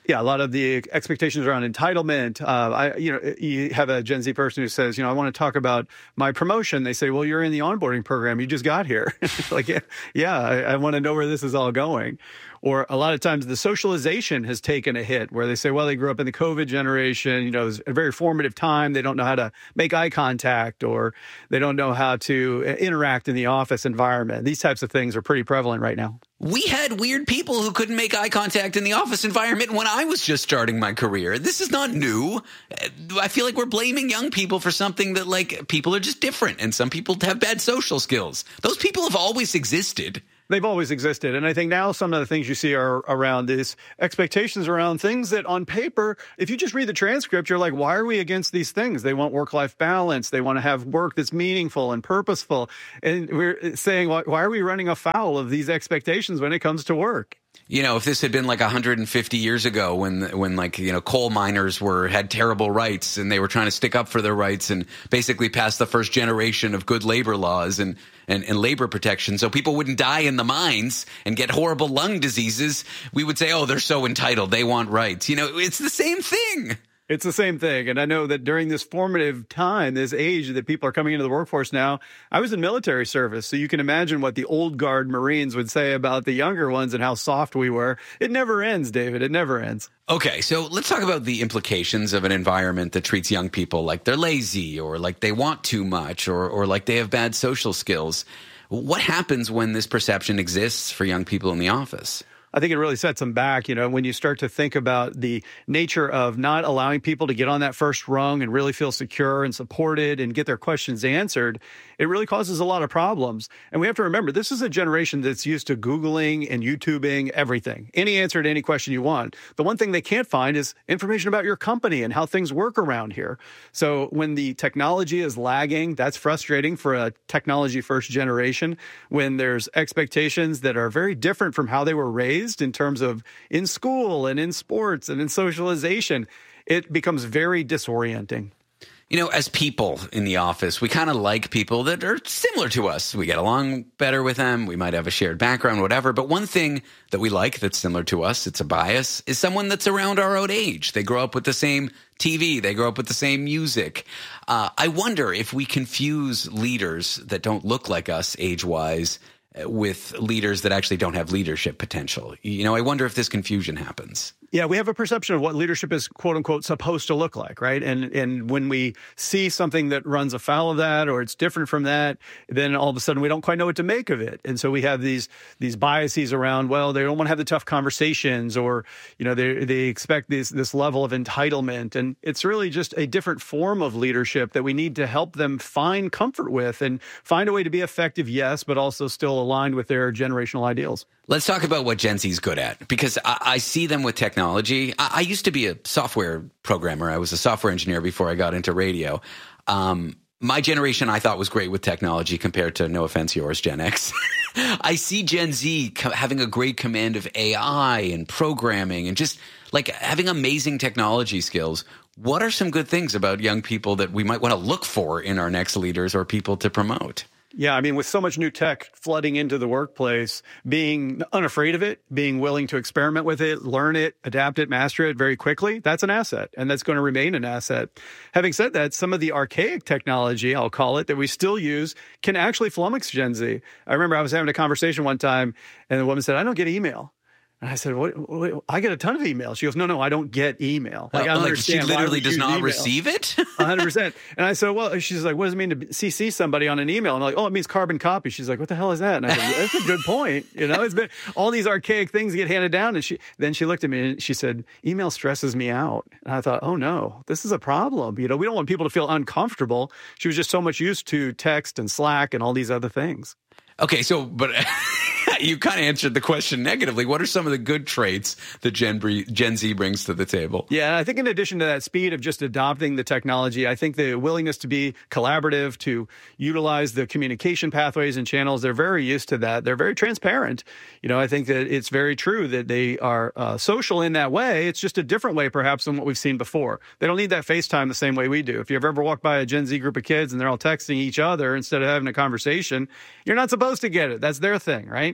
Yeah, a lot of the expectations around entitlement. Uh, I, you know, you have a Gen Z person who says, you know, I want to talk about my promotion. They say, well, you're in the onboarding program. You just got here. Like, yeah, yeah I, I want to know where this is all going. Or a lot of times the socialization has taken a hit where they say, well, they grew up in the COVID generation. You know, it was a very formative time. They don't know how to make eye contact, or they don't know how to interact in the office environment. These types of things are pretty prevalent right now. We had weird people who couldn't make eye contact in the office environment when I was just starting my career. This is not new. I feel like we're blaming young people for something that, like, people are just different, and some people have bad social skills. Those people have always existed. They've always existed. And I think now some of the things you see are around these expectations around things that on paper, if you just read the transcript, you're like, why are we against these things? They want work-life balance. They want to have work that's meaningful and purposeful. And we're saying, why, why are we running afoul of these expectations when it comes to work? You know, if this had been like one hundred fifty years ago when, when like, you know, coal miners were had terrible rights and they were trying to stick up for their rights and basically pass the first generation of good labor laws and, and, and labor protection so people wouldn't die in the mines and get horrible lung diseases, we would say, oh, they're so entitled. They want rights. You know, it's the same thing. It's the same thing. And I know that during this formative time, this age that people are coming into the workforce now, I was in military service. So you can imagine what the old guard Marines would say about the younger ones and how soft we were. It never ends, David. It never ends. Okay, so let's talk about the implications of an environment that treats young people like they're lazy or like they want too much or, or like they have bad social skills. What happens when this perception exists for young people in the office? I think it really sets them back, you know, when you start to think about the nature of not allowing people to get on that first rung and really feel secure and supported and get their questions answered. It really causes a lot of problems. And we have to remember, this is a generation that's used to Googling and YouTubing everything, any answer to any question you want. The one thing they can't find is information about your company and how things work around here. So when the technology is lagging, that's frustrating for a technology first generation. When there's expectations that are very different from how they were raised in terms of in school and in sports and in socialization, it becomes very disorienting. You know, as people in the office, we kind of like people that are similar to us. We get along better with them. We might have a shared background, whatever. But one thing that we like that's similar to us, it's a bias, is someone that's around our own age. They grow up with the same T V. They grow up with the same music. Uh, I wonder if we confuse leaders that don't look like us age-wise with leaders that actually don't have leadership potential. You know, I wonder if this confusion happens. Yeah, we have a perception of what leadership is, quote unquote, supposed to look like, right? And and when we see something that runs afoul of that or it's different from that, then all of a sudden we don't quite know what to make of it. And so we have these these biases around, well, they don't want to have the tough conversations, or, you know, they they expect this this level of entitlement. And it's really just a different form of leadership that we need to help them find comfort with and find a way to be effective, yes, but also still aligned with their generational ideals. Let's talk about what Gen Z is good at, because I, I see them with technology. I, I used to be a software programmer. I was a software engineer before I got into radio. Um, my generation, I thought, was great with technology compared to, no offense, yours, Gen X. I see Gen Z co- having a great command of A I and programming and just like having amazing technology skills. What are some good things about young people that we might want to look for in our next leaders or people to promote? Yeah, I mean, with so much new tech flooding into the workplace, being unafraid of it, being willing to experiment with it, learn it, adapt it, master it very quickly, that's an asset, and that's going to remain an asset. Having said that, some of the archaic technology, I'll call it, that we still use can actually flummox Gen Z. I remember I was having a conversation one time, and the woman said, I don't get email. And I said, what, what, I get a ton of emails. She goes, no, no, I don't get email. Like, uh, I don't like understand. She literally does not email. receive it? one hundred percent. And I said, well, she's like, what does it mean to C C somebody on an email? And I'm like, oh, it means carbon copy. She's like, what the hell is that? And I said, that's a good point. You know, it's been all these archaic things get handed down. And she then she looked at me and she said, email stresses me out. And I thought, oh, no, this is a problem. You know, we don't want people to feel uncomfortable. She was just so much used to text and Slack and all these other things. Okay, so, but you kind of answered the question negatively. What are some of the good traits that Gen, Gen Z brings to the table? Yeah, I think in addition to that speed of just adopting the technology, I think the willingness to be collaborative, to utilize the communication pathways and channels, they're very used to that. They're very transparent. You know, I think that it's very true that they are uh, social in that way. It's just a different way, perhaps, than what we've seen before. They don't need that FaceTime the same way we do. If you've ever walked by a Gen Z group of kids and they're all texting each other instead of having a conversation, you're not supposed to get it. That's their thing, right?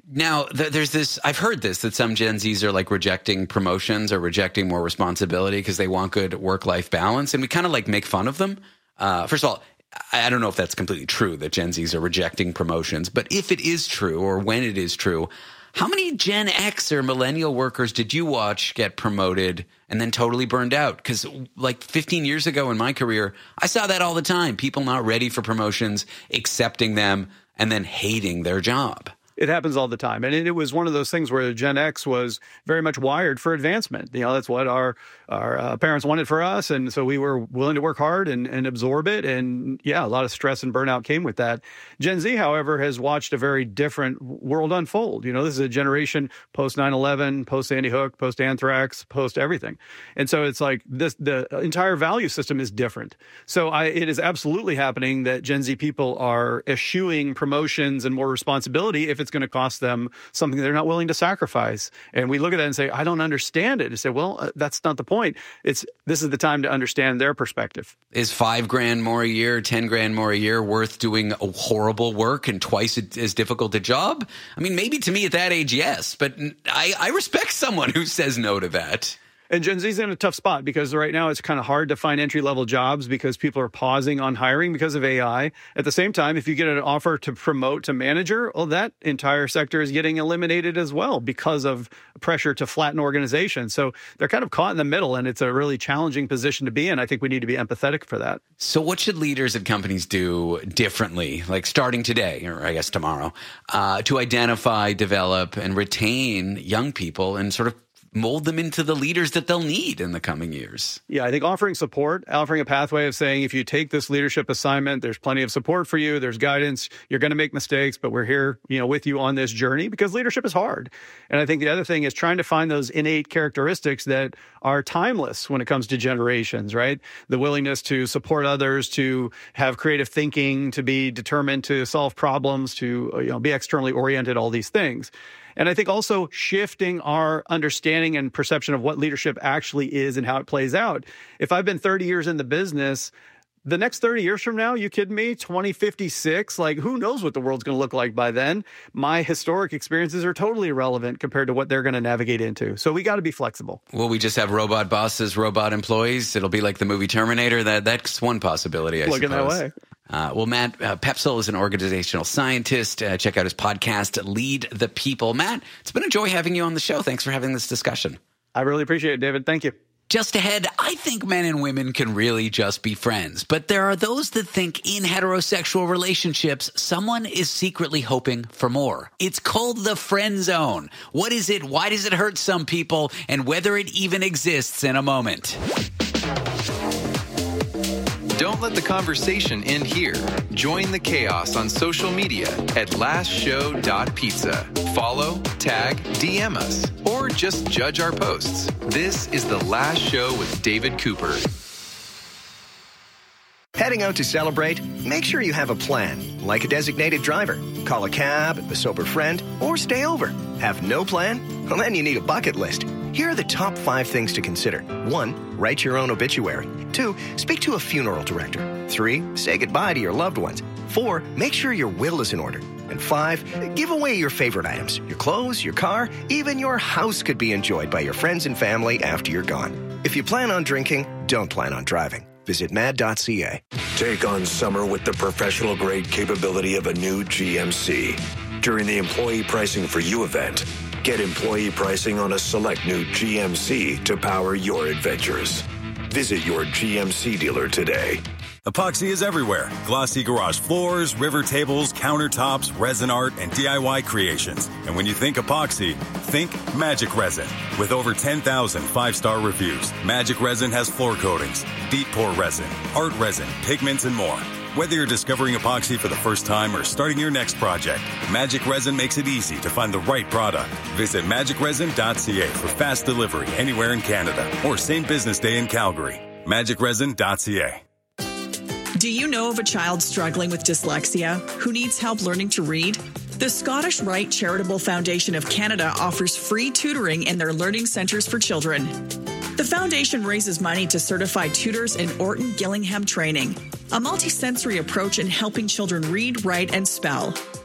Now, th- there's this, I've heard this, that some Gen Zs are like rejecting promotions or rejecting more responsibility because they want good work-life balance. And we kind of like make fun of them. Uh, first of all, I don't know if that's completely true that Gen Zs are rejecting promotions, but if it is true or when it is true, how many Gen X or millennial workers did you watch get promoted and then totally burned out? Because like fifteen years ago in my career, I saw that all the time. People not ready for promotions, accepting them, and then hating their job. It happens all the time. And it was one of those things where Gen X was very much wired for advancement. You know, that's what our our uh, parents wanted for us. And so we were willing to work hard and, and absorb it. And yeah, a lot of stress and burnout came with that. Gen Z, however, has watched a very different world unfold. You know, this is a generation post nine eleven, post Sandy Hook, post Anthrax, post everything. And so it's like this, the entire value system is different. So I, it is absolutely happening that Gen Z people are eschewing promotions and more responsibility if it's going to cost them something they're not willing to sacrifice. And we look at that and say, I don't understand it. And say, well, uh, that's not the point. It's this is the time to understand their perspective. Is five grand more a year, ten grand more a year worth doing a horrible work and twice as difficult a job? I mean, maybe to me at that age, yes, but I, I respect someone who says no to that. And Gen Z's in a tough spot because right now it's kind of hard to find entry-level jobs because people are pausing on hiring because of A I. At the same time, if you get an offer to promote to manager, well, that entire sector is getting eliminated as well because of pressure to flatten organizations. So they're kind of caught in the middle, and it's a really challenging position to be in. I think we need to be empathetic for that. So what should leaders at companies do differently, like starting today, or I guess tomorrow, uh, to identify, develop, and retain young people and sort of mold them into the leaders that they'll need in the coming years? Yeah, I think offering support, offering a pathway of saying, if you take this leadership assignment, there's plenty of support for you. There's guidance. You're going to make mistakes, but we're here, you know, with you on this journey because leadership is hard. And I think the other thing is trying to find those innate characteristics that are timeless when it comes to generations, right? The willingness to support others, to have creative thinking, to be determined to solve problems, to, you know, be externally oriented, all these things. And I think also shifting our understanding and perception of what leadership actually is and how it plays out. If I've been thirty years in the business, the next thirty years from now, you kidding me? twenty fifty-six, like who knows what the world's going to look like by then? My historic experiences are totally irrelevant compared to what they're going to navigate into. So we got to be flexible. Will we just have robot bosses, robot employees? It'll be like the movie Terminator. That That's one possibility, I Looking suppose. that way. Uh, well, Matt uh, Pepsel is an organizational scientist. Uh, check out his podcast, Lead the People. Matt, it's been a joy having you on the show. Thanks for having this discussion. I really appreciate it, David. Thank you. Just ahead, I think men and women can really just be friends. But there are those that think in heterosexual relationships, someone is secretly hoping for more. It's called the friend zone. What is it? Why does it hurt some people? And whether it even exists in a moment. Don't let the conversation end here. Join the chaos on social media at last show dot pizza. Follow, tag, D M us, or just judge our posts. This is The Last Show with David Cooper. Heading out to celebrate? Make sure you have a plan, like a designated driver. Call a cab, a sober friend, or stay over. Have no plan? Well, then you need a bucket list. Here are the top five things to consider. One, write your own obituary. Two, speak to a funeral director. Three, say goodbye to your loved ones. Four, make sure your will is in order. And five, give away your favorite items. Your clothes, your car, even your house could be enjoyed by your friends and family after you're gone. If you plan on drinking, don't plan on driving. Visit mad dot c a. Take on summer with the professional-grade capability of a new G M C. During the Employee Pricing for You event, get employee pricing on a select new G M C to power your adventures. Visit your G M C dealer today. Epoxy is everywhere. Glossy garage floors, river tables, countertops, resin art, and D I Y creations. And when you think epoxy, think Magic Resin. With over ten thousand five-star reviews, Magic Resin has floor coatings, deep pour resin, art resin, pigments, and more. Whether you're discovering epoxy for the first time or starting your next project, Magic Resin makes it easy to find the right product. Visit magic resin dot c a for fast delivery anywhere in Canada or same business day in Calgary. magic resin dot c a. Do you know of a child struggling with dyslexia who needs help learning to read? The Scottish Rite Charitable Foundation of Canada offers free tutoring in their learning centres for children. The foundation raises money to certify tutors in Orton Gillingham training, a multisensory approach in helping children read, write, and spell.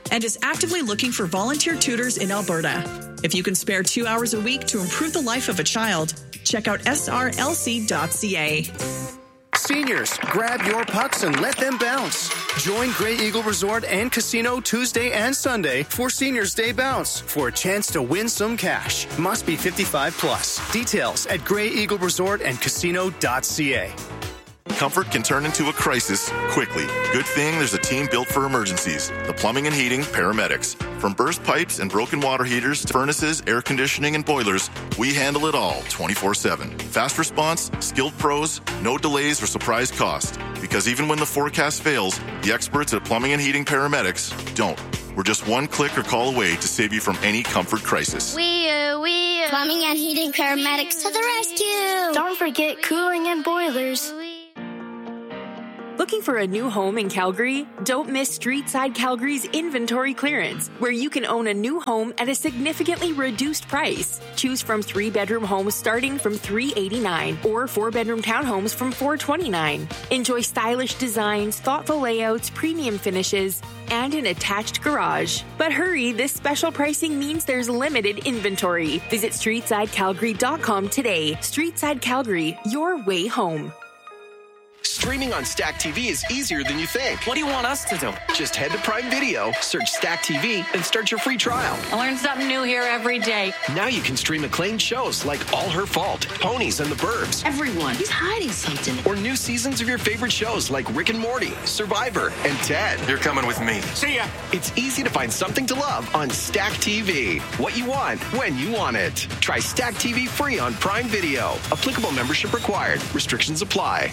and is actively looking for volunteer tutors in Alberta. If you can spare two hours a week to improve the life of a child, check out S R L C dot C A. Seniors, grab your pucks and let them bounce. Join Grey Eagle Resort and Casino Tuesday and Sunday for Seniors Day Bounce for a chance to win some cash. Must be fifty-five plus. Details at Grey Eagle Resort and Casino dot C A. Comfort can turn into a crisis quickly. Good thing there's a team built for emergencies. The Plumbing and Heating Paramedics. From burst pipes and broken water heaters to furnaces, air conditioning, and boilers, we handle it all twenty-four seven. Fast response, skilled pros, no delays or surprise cost. Because even when the forecast fails, the experts at Plumbing and Heating Paramedics don't. We're just one click or call away to save you from any comfort crisis. We, uh, we, uh, Plumbing and Heating Paramedics to the rescue. Don't forget cooling and boilers. Looking for a new home in Calgary? Don't miss Streetside Calgary's inventory clearance, where you can own a new home at a significantly reduced price. Choose from three-bedroom homes starting from three hundred eighty-nine dollars or four-bedroom townhomes from four hundred twenty-nine dollars. Enjoy stylish designs, thoughtful layouts, premium finishes, and an attached garage. But hurry, this special pricing means there's limited inventory. Visit streetside calgary dot com today. Streetside Calgary, your way home. Streaming on Stack T V is easier than you think. What do you want us to do? Just head to Prime Video, search Stack T V, and start your free trial. I learn something new here every day. Now you can stream acclaimed shows like All Her Fault, Ponies and the Burbs. Everyone, he's hiding something. Or new seasons of your favorite shows like Rick and Morty, Survivor, and Ted. You're coming with me. See ya. It's easy to find something to love on Stack T V. What you want, when you want it. Try Stack T V free on Prime Video. Applicable membership required. Restrictions apply.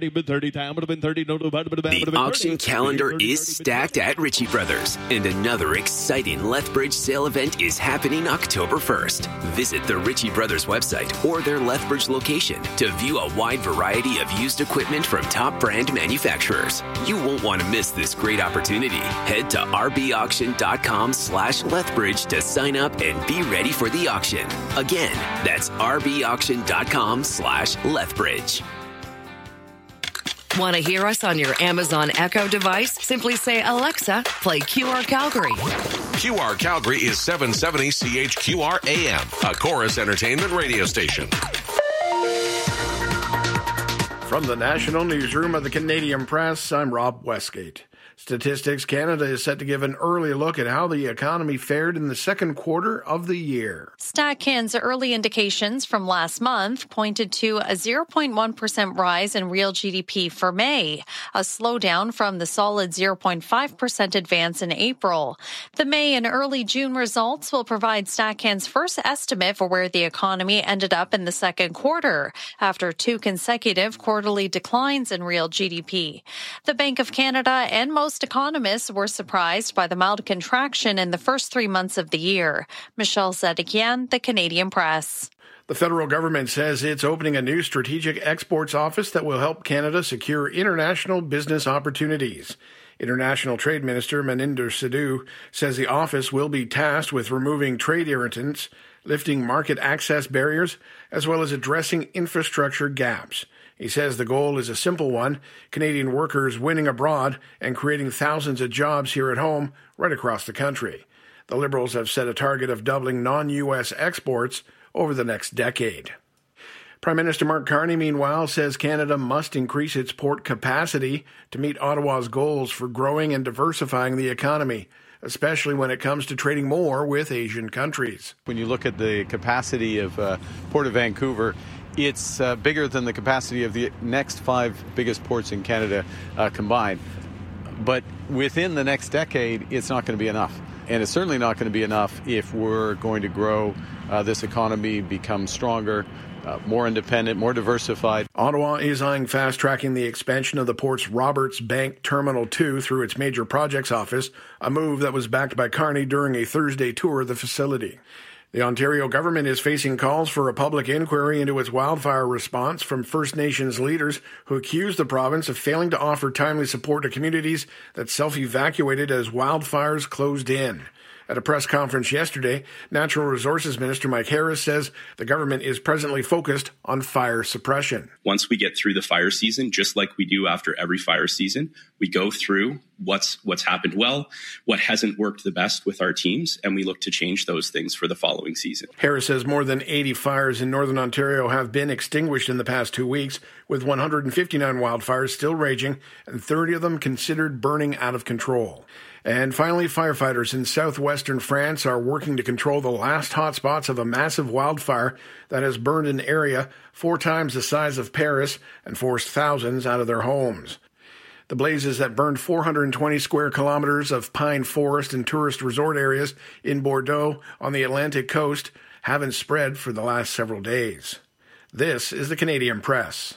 The auction calendar is stacked at Ritchie Brothers, and another exciting Lethbridge sale event is happening October first. Visit the Ritchie Brothers website or their Lethbridge location to view a wide variety of used equipment from top brand manufacturers. You won't want to miss this great opportunity. Head to rbauction.com slash Lethbridge to sign up and be ready for the auction. Again, that's rbauction.com slash Lethbridge. Want to hear us on your Amazon Echo device? Simply say, Alexa, play Q R Calgary. Q R Calgary is seven seventy C H Q R A M, a Chorus Entertainment radio station. From the National Newsroom of the Canadian Press, I'm Rob Westgate. Statistics Canada is set to give an early look at how the economy fared in the second quarter of the year. StatCan's early indications from last month pointed to a zero point one percent rise in real G D P for May, a slowdown from the solid zero point five percent advance in April. The May and early June results will provide StatCan's first estimate for where the economy ended up in the second quarter, after two consecutive quarterly declines in real G D P. The Bank of Canada and most economists were surprised by the mild contraction in the first three months of the year. Michelle Zedekian, The Canadian Press. The federal government says it's opening a new strategic exports office that will help Canada secure international business opportunities. International Trade Minister Maninder Sidhu says the office will be tasked with removing trade irritants, lifting market access barriers, as well as addressing infrastructure gaps. He says the goal is a simple one, Canadian workers winning abroad and creating thousands of jobs here at home right across the country. The Liberals have set a target of doubling non-U S exports over the next decade. Prime Minister Mark Carney, meanwhile, says Canada must increase its port capacity to meet Ottawa's goals for growing and diversifying the economy, especially when it comes to trading more with Asian countries. When you look at the capacity of uh, Port of Vancouver, it's uh, bigger than the capacity of the next five biggest ports in Canada uh, combined. But within the next decade, it's not going to be enough. And it's certainly not going to be enough if we're going to grow uh, this economy, become stronger, uh, more independent, more diversified. Ottawa is eyeing fast-tracking the expansion of the port's Roberts Bank Terminal two through its major projects office, a move that was backed by Carney during a Thursday tour of the facility. The Ontario government is facing calls for a public inquiry into its wildfire response from First Nations leaders who accuse the province of failing to offer timely support to communities that self-evacuated as wildfires closed in. At a press conference yesterday, Natural Resources Minister Mike Harris says the government is presently focused on fire suppression. Once we get through the fire season, just like we do after every fire season, we go through what's what's happened well, what hasn't worked the best with our teams, and we look to change those things for the following season. Harris says more than eighty fires in northern Ontario have been extinguished in the past two weeks, with one hundred fifty-nine wildfires still raging and thirty of them considered burning out of control. And finally, firefighters in southwestern France are working to control the last hotspots of a massive wildfire that has burned an area four times the size of Paris and forced thousands out of their homes. The blazes that burned four hundred twenty square kilometers of pine forest and tourist resort areas in Bordeaux on the Atlantic coast haven't spread for the last several days. This is the Canadian Press.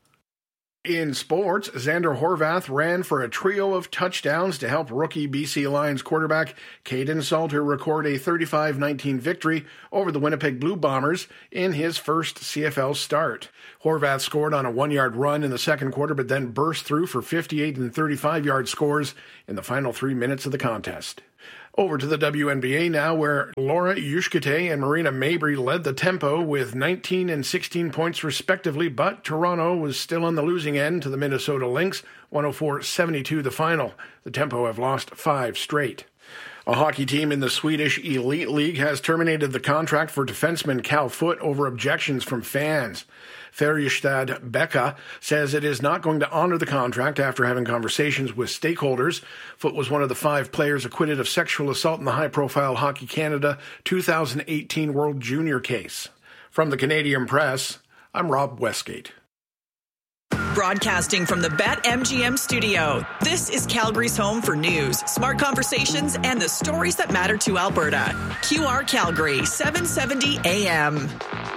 In sports, Xander Horvath ran for a trio of touchdowns to help rookie B C Lions quarterback Caden Salter record a thirty-five nineteen victory over the Winnipeg Blue Bombers in his first C F L start. Horvath scored on a one-yard run in the second quarter, but then burst through for fifty-eight and thirty-five-yard scores in the final three minutes of the contest. Over to the W N B A now, where Laura Yushkate and Marina Mabrey led the tempo with nineteen and sixteen points respectively, but Toronto was still on the losing end to the Minnesota Lynx, one oh four seventy-two the final. The tempo have lost five straight. A hockey team in the Swedish Elite League has terminated the contract for defenseman Cal Foote over objections from fans. Färjestad Becka says it is not going to honor the contract after having conversations with stakeholders. Foote was one of the five players acquitted of sexual assault in the high-profile Hockey Canada two thousand eighteen World Junior case. From the Canadian Press, I'm Rob Westgate. Broadcasting from the BetMGM studio, this is Calgary's home for news, smart conversations, and the stories that matter to Alberta. Q R Calgary, seven seventy A M.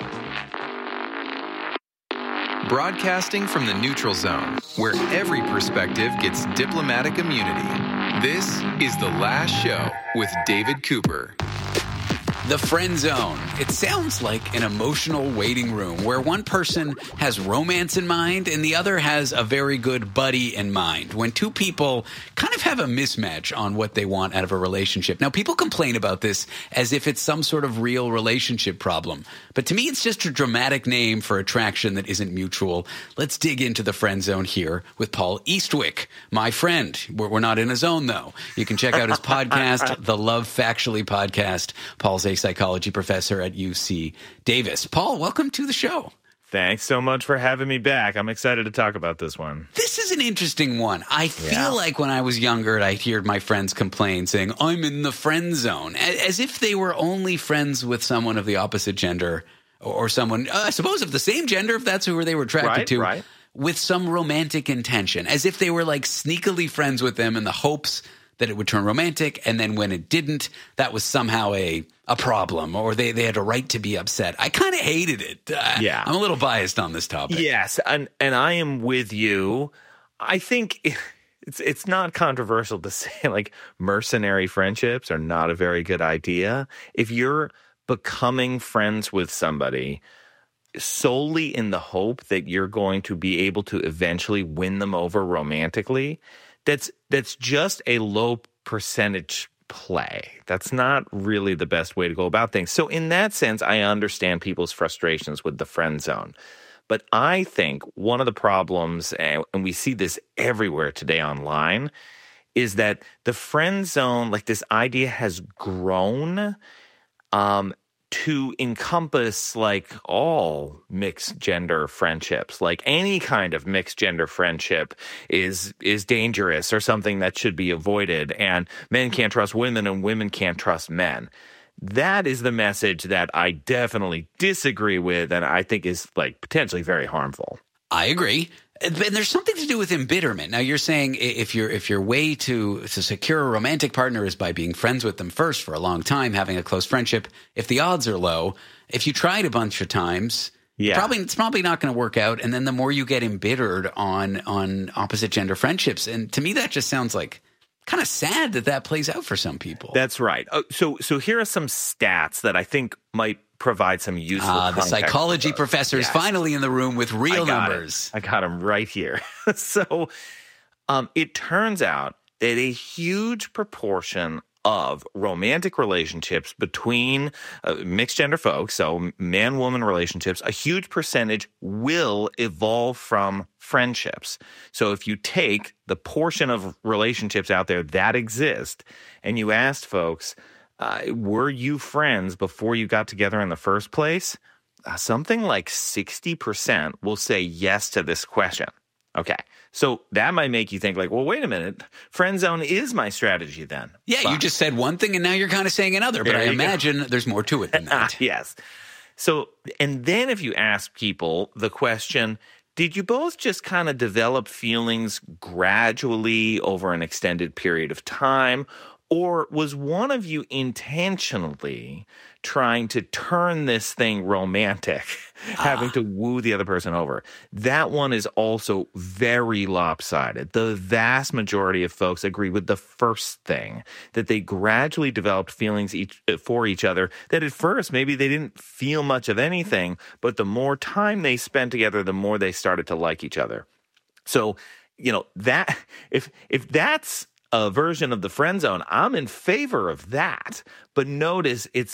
Broadcasting from the neutral zone, where every perspective gets diplomatic immunity. This is The Last Show with David Cooper. The friend zone. It sounds like an emotional waiting room where one person has romance in mind and the other has a very good buddy in mind. When two people kind of have a mismatch on what they want out of a relationship. Now, people complain about this as if it's some sort of real relationship problem. But to me, it's just a dramatic name for attraction that isn't mutual. Let's dig into the friend zone here with Paul Eastwick, my friend. We're, we're not in a zone, though. You can check out his podcast, the Love Factually podcast. Paul's a psychology professor at U C Davis. Paul, welcome to the show. Thanks so much for having me back. I'm excited to talk about this one. This is an interesting one. I feel Yeah. like when I was younger, I'd hear my friends complain saying, I'm in the friend zone, as if they were only friends with someone of the opposite gender or someone, uh, I suppose, of the same gender, if that's who they were attracted Right, to, right. with some romantic intention, as if they were like sneakily friends with them in the hopes that it would turn romantic, and then when it didn't, that was somehow a a problem, or they, they had a right to be upset. I kind of hated it. Uh, Yeah. I'm a little biased on this topic. Yes, and and I am with you. I think it's it's not controversial to say like mercenary friendships are not a very good idea. If you're becoming friends with somebody solely in the hope that you're going to be able to eventually win them over romantically, that's that's just a low percentage play. That's not really the best way to go about things. So in that sense, I understand people's frustrations with the friend zone. But I think one of the problems, and we see this everywhere today online, is that the friend zone, like this idea has grown um, to encompass like all mixed gender friendships. Like any kind of mixed gender friendship is is dangerous or something that should be avoided. And men can't trust women and women can't trust men. That is the message that I definitely disagree with and I think is like potentially very harmful. I agree. And there's something to do with embitterment. Now, you're saying if your if your way to, to secure a romantic partner is by being friends with them first for a long time, having a close friendship, if the odds are low, if you tried a bunch of times, yeah. probably it's probably not going to work out. And then the more you get embittered on on opposite gender friendships. And to me, that just sounds like kind of sad that that plays out for some people. That's right. Uh, so so here are some stats that I think might provide some useful uh, the context. psychology professor is yes. finally in the room with real I got numbers. It. I got him right here. so um, it turns out that a huge proportion of romantic relationships between uh, mixed gender folks, so man-woman relationships, a huge percentage will evolve from friendships. So if you take the portion of relationships out there that exist and you asked folks, uh, were you friends before you got together in the first place? Uh, something like sixty percent will say yes to this question. Okay, so that might make you think like, well, wait a minute, friend zone is my strategy then. Yeah, but you just said one thing and now you're kind of saying another, but I imagine go. there's more to it than that. Yes. So, and then if you ask people the question, did you both just kind of develop feelings gradually over an extended period of time, or was one of you intentionally trying to turn this thing romantic, ah. having to woo the other person over? That one is also very lopsided. The vast majority of folks agree with the first thing, that they gradually developed feelings each, for each other, that at first maybe they didn't feel much of anything, but the more time they spent together, the more they started to like each other. So, you know, that if if that's a version of the friend zone, I'm in favor of that. But notice it's